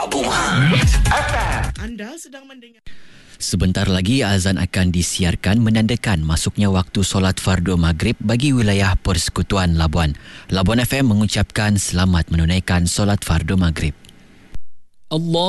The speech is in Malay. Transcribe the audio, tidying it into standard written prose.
Anda sedang mendengar. Sebentar lagi azan akan disiarkan menandakan masuknya waktu solat fardu maghrib bagi wilayah Persekutuan Labuan. Labuan FM mengucapkan selamat menunaikan solat fardu maghrib. Allah